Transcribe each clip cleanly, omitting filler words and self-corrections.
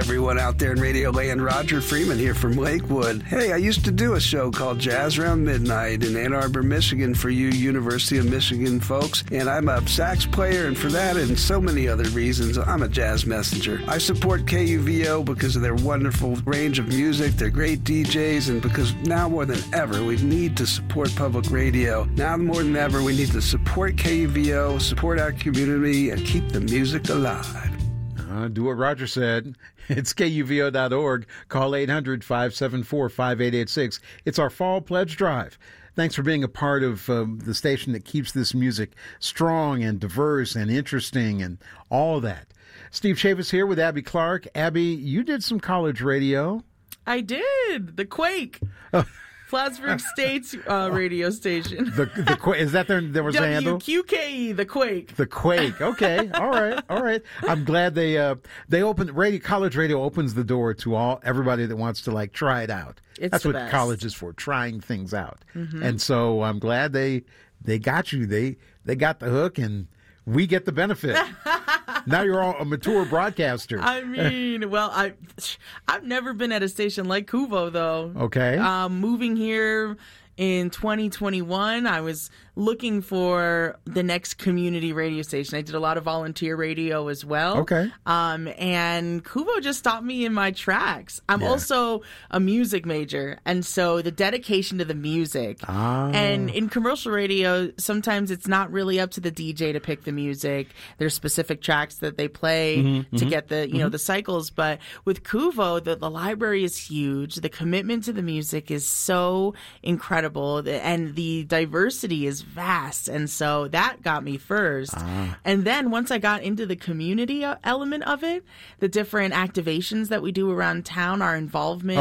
everyone out there in Radio Land. Roger Freeman here from Lakewood. Hey, I used to do a show called Jazz Around Midnight in Ann Arbor, Michigan for you University of Michigan folks. And I'm a sax player, and for that and so many other reasons, I'm a jazz messenger. I support KUVO because of their wonderful range of music, their great DJs, and because now more than ever, we need to support public radio. Now more than ever, we need to support KUVO, support our community, and keep the music alive. Do what Roger said. It's KUVO.org. Call 800-574-5886. It's our Fall Pledge Drive. Thanks for being a part of the station that keeps this music strong and diverse and interesting and all of that. Steve Chavis here with Abby Clark. Abby, you did some college radio. I did. The Quake. Plattsburgh State's radio station. The Quake. Is that there was a handle? WQKE, The Quake. The Quake. Okay. All right. I'm glad they opened college radio opens the door to everybody that wants to try it out. That's what best. College is for, trying things out. Mm-hmm. And so I'm glad they got you. They got the hook, and we get the benefit. Now you're all a mature broadcaster. I mean, well, I've never been at a station like Kuvo, though. Okay. Moving here in 2021, I was looking for the next community radio station. I did a lot of volunteer radio as well. Okay. And Kuvo just stopped me in my tracks. I'm also a music major, and so the dedication to the music. And in commercial radio, sometimes it's not really up to the DJ to pick the music. There's specific tracks that they play to get the the cycles. But with Kuvo, the library is huge. The commitment to the music is so incredible, and the diversity is vast, and so that got me first. And then once I got into the community element of it, the different activations that we do around town, our involvement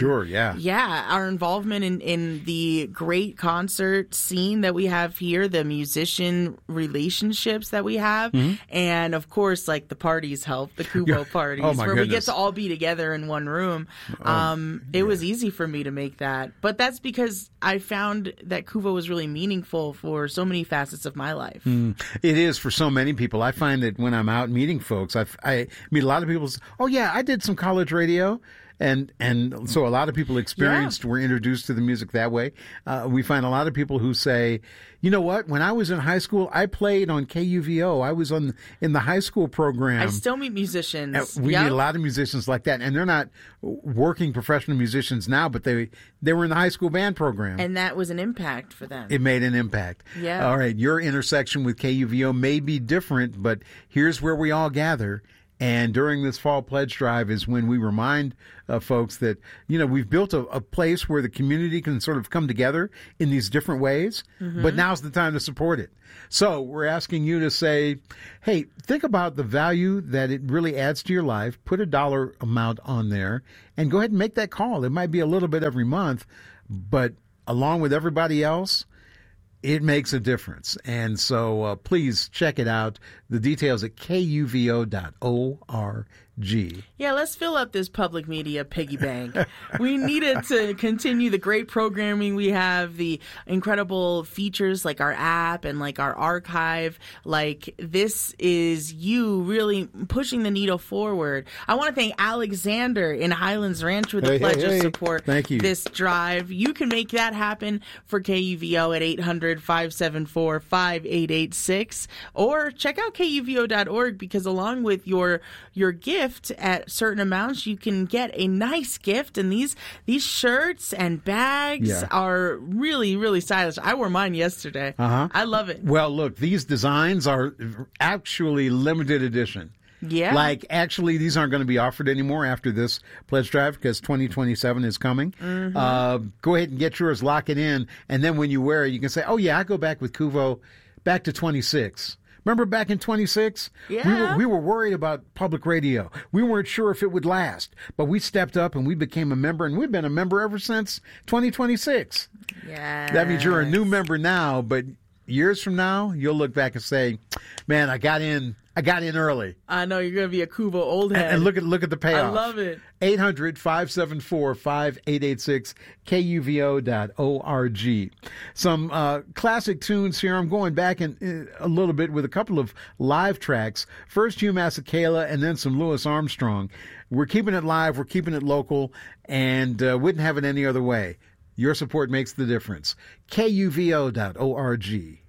our involvement in the great concert scene that we have here, the musician relationships that we have, and of course the parties help, the Kuvo parties where we get to all be together in one room. It was easy for me to make that, but that's because I found that Kuvo was really meaningful for so many facets of my life. It is for so many people. I find that when I'm out meeting folks, I meet a lot of people say, oh yeah, I did some college radio. And so a lot of people were introduced to the music that way. We find a lot of people who say, you know what, when I was in high school, I played on KUVO. I was in the high school program. I still meet musicians. We meet a lot of musicians like that. And they're not working professional musicians now, but they were in the high school band program. And that was an impact for them. It made an impact. Yeah. All right, your intersection with KUVO may be different, but here's where we all gather. And during this Fall Pledge Drive is when we remind folks that, we've built a place where the community can sort of come together in these different ways, but now's the time to support it. So we're asking you to say, hey, think about the value that it really adds to your life, put a dollar amount on there, and go ahead and make that call. It might be a little bit every month, but along with everybody else, it makes a difference. And so please check it out. The details at kuvo.org. Yeah, let's fill up this public media piggy bank. We needed to continue the great programming we have, the incredible features like our app and our archive. This is you really pushing the needle forward. I want to thank Alexander in Highlands Ranch with the pledge of support. Thank you. This drive. You can make that happen for KUVO at 800-574-5886, or check out KUVO.org, because along with your gift at certain amounts, you can get a nice gift, and these shirts and bags are really, really stylish. I wore mine yesterday. I love it. Well, look, these designs are actually limited edition. Yeah. Actually, these aren't going to be offered anymore after this pledge drive, because 2027 is coming. Go ahead and get yours, lock it in, and then when you wear it, you can say, oh yeah, I go back with Kuvo back to 26. Remember back in 26? Yeah. We were worried about public radio. We weren't sure if it would last, but we stepped up and we became a member, and we've been a member ever since 2026. Yeah. That means you're a new member now, but years from now, you'll look back and say, man, I got in I got in early. I know you're going to be a Kuvo old head. And look at the payoff. I love it. 800-574-5886, KUVO.org. Some classic tunes here. I'm going back in a little bit with a couple of live tracks. First Hugh Masekela and then some Louis Armstrong. We're keeping it live. We're keeping it local, and wouldn't have it any other way. Your support makes the difference. KUVO.org.